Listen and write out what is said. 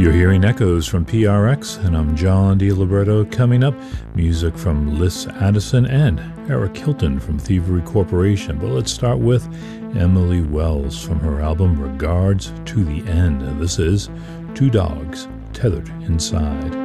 You're hearing echoes from PRX, and I'm John DiLiberto. Coming up, music from Liz Addison and Eric Hilton from Thievery Corporation. But let's start with Emily Wells from her album Regards to the End. This is Two Dogs Tethered Inside.